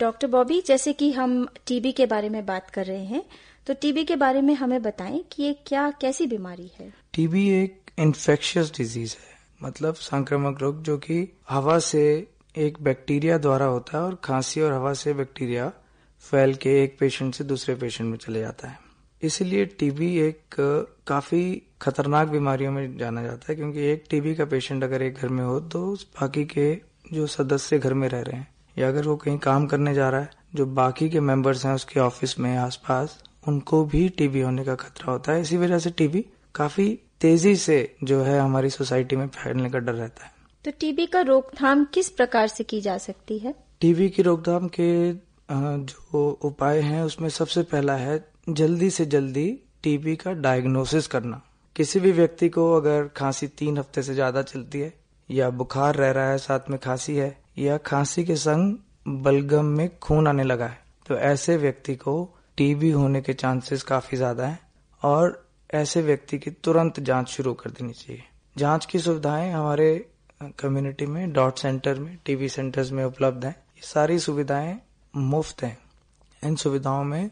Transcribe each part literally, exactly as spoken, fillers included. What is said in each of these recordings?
Doctor Bobby, जैसे कि हम टीबी के बारे में बात कर रहे हैं, तो टीबी के बारे में हमें बताएं कि ये क्या कैसी बीमारी है। टीबी एक इन्फेक्शियस डिजीज है, मतलब संक्रामक रोग जो कि हवा से एक बैक्टीरिया द्वारा होता है और खांसी और हवा से बैक्टीरिया फैल के एक पेशेंट से दूसरे पेशेंट में चले जाता है। इसीलिए टीबी एक काफी खतरनाक बीमारियों में जाना जाता है, क्योंकि एक टीबी का पेशेंट अगर एक घर में हो तो बाकी के जो सदस्य घर में रह रहे हैं या अगर वो कहीं काम करने जा रहा है, जो बाकी के मेंबर्स हैं उसके ऑफिस में आसपास, उनको भी टीबी होने का खतरा होता है। इसी वजह से टीबी काफी तेजी से जो है हमारी सोसाइटी में फैलने का डर रहता है। तो टीबी का रोकथाम किस प्रकार से की जा सकती है? टीबी की रोकथाम के जो उपाय हैं उसमें सबसे पहला है जल्दी से जल्दी टीबी का डायग्नोसिस करना। किसी भी व्यक्ति को अगर खांसी तीन हफ्ते से ज्यादा चलती है या बुखार रह रहा है, साथ में खांसी है या खांसी के संग बलगम में खून आने लगा है, तो ऐसे व्यक्ति को टीबी होने के चांसेस काफी ज्यादा हैं और ऐसे व्यक्ति की तुरंत जांच शुरू कर देनी चाहिए। जांच की सुविधाएं हमारे कम्युनिटी में डॉट सेंटर में, टीबी सेंटर्स में उपलब्ध हैं। ये सारी सुविधाएं मुफ्त हैं। इन सुविधाओं में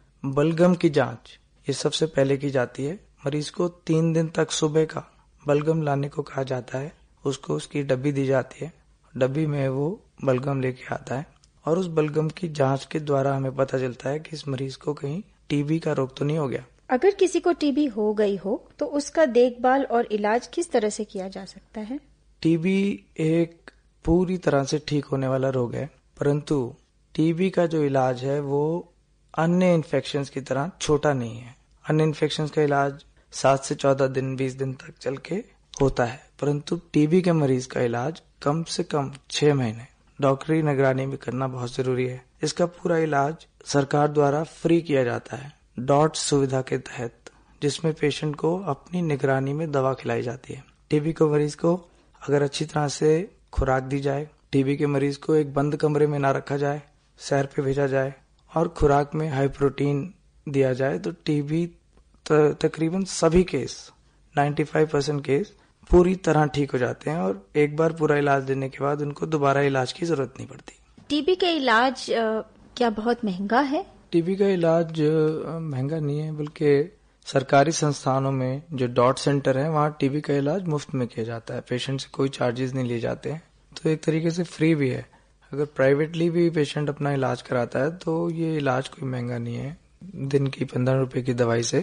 बलगम की जांच ये सबसे पहले की जाती है। मरीज को तीन दिन तक सुबह का बलगम लाने को कहा जाता है। उसको उसकी डब्बी दी जाती है, डब्बी में वो बलगम लेके आता है और उस बलगम की जांच के द्वारा हमें पता चलता है कि इस मरीज को कहीं टीबी का रोग तो नहीं हो गया। अगर किसी को टीबी हो गई हो तो उसका देखभाल और इलाज किस तरह से किया जा सकता है? टीबी एक पूरी तरह से ठीक होने वाला रोग है, परंतु टीबी का जो इलाज है वो अन्य इन्फेक्शंस की तरह छोटा नहीं है। अन्य इन्फेक्शंस का इलाज सात से चौदह दिन बीस दिन तक चल के होता है, परंतु टीबी के मरीज का इलाज कम से कम छह महीने डॉक्टरी निगरानी में करना बहुत जरूरी है। इसका पूरा इलाज सरकार द्वारा फ्री किया जाता है डॉट सुविधा के तहत, जिसमें पेशेंट को अपनी निगरानी में दवा खिलाई जाती है। टीबी को मरीज को अगर अच्छी तरह से खुराक दी जाए, टीबी के मरीज को एक बंद कमरे में ना रखा जाए, सैर पे भेजा जाए और खुराक में हाई प्रोटीन दिया जाए, तो टीबी तकरीबन सभी केस पचानवे परसेंट केस पूरी तरह ठीक हो जाते हैं और एक बार पूरा इलाज देने के बाद उनको दोबारा इलाज की जरूरत नहीं पड़ती। टीबी का इलाज क्या बहुत महंगा है? टीबी का इलाज महंगा नहीं है, बल्कि सरकारी संस्थानों में जो डॉट सेंटर है वहाँ टीबी का इलाज मुफ्त में किया जाता है। पेशेंट से कोई चार्जेस नहीं लिए जाते हैं, तो एक तरीके से फ्री भी है। अगर प्राइवेटली भी पेशेंट अपना इलाज कराता है तो ये इलाज कोई महंगा नहीं है। दिन की पंद्रह रुपए की दवाई से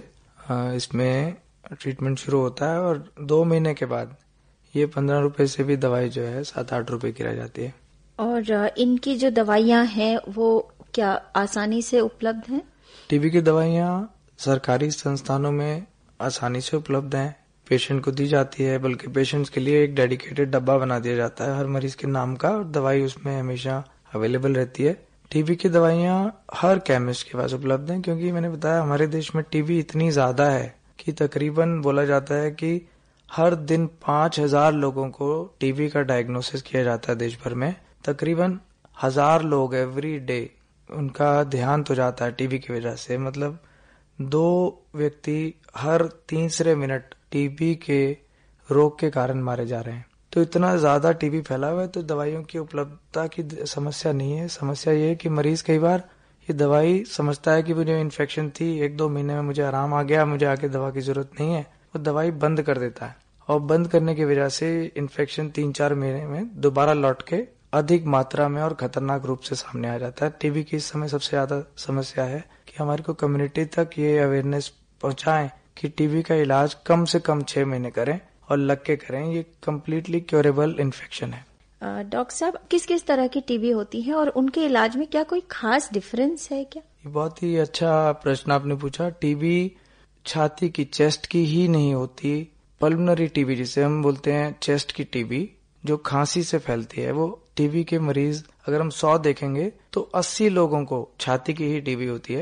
इसमें ट्रीटमेंट शुरू होता है और दो महीने के बाद ये पंद्रह रुपए से भी दवाई जो है सात आठ रुपए की रह जाती है। और इनकी जो दवाइयाँ हैं वो क्या आसानी से उपलब्ध हैं? टीबी की दवाइयाँ सरकारी संस्थानों में आसानी से उपलब्ध हैं, पेशेंट को दी जाती है, बल्कि पेशेंट्स के लिए एक डेडिकेटेड डब्बा बना दिया जाता है हर मरीज के नाम का और दवाई उसमें हमेशा अवेलेबल रहती है। टीबी की दवाइयाँ हर केमिस्ट के पास उपलब्ध हैं, क्योंकि मैंने बताया हमारे देश में टीबी इतनी ज्यादा है कि तकरीबन बोला जाता है कि हर दिन पांच हजार लोगों को टीबी का डायग्नोसिस किया जाता है देश भर में। तकरीबन हजार लोग एवरी डे उनका देहांत हो जाता है टीबी की वजह से। मतलब दो व्यक्ति हर तीसरे मिनट टीबी के रोग के कारण मारे जा रहे हैं। तो इतना ज्यादा टीबी फैला हुआ है, तो दवाइयों की उपलब्धता की समस्या नहीं है। समस्या ये है कि मरीज कई बार ये दवाई समझता है कि मुझे इन्फेक्शन थी, एक दो महीने में मुझे आराम आ गया, मुझे आगे दवा की जरूरत नहीं है, वो दवाई बंद कर देता है और बंद करने की वजह से इन्फेक्शन तीन चार महीने में दोबारा लौट के अधिक मात्रा में और खतरनाक रूप से सामने आ जाता है। टीबी की इस समय सबसे ज्यादा समस्या है कि हमारी को कम्युनिटी तक ये अवेयरनेस पहुंचाएं कि टीबी का इलाज कम से कम छह महीने करें और लग के करें। ये कम्प्लीटली क्योरेबल इन्फेक्शन है। डॉक्टर साहब, किस किस तरह की टीबी होती है और उनके इलाज में क्या कोई खास डिफरेंस है क्या? ये बहुत ही अच्छा प्रश्न आपने पूछा। टीबी छाती की, चेस्ट की ही नहीं होती। पल्मोनरी टीबी जिसे हम बोलते हैं चेस्ट की टीबी, जो खांसी से फैलती है, वो टीबी के मरीज अगर हम सौ देखेंगे तो अस्सी लोगों को छाती की ही टीबी होती है।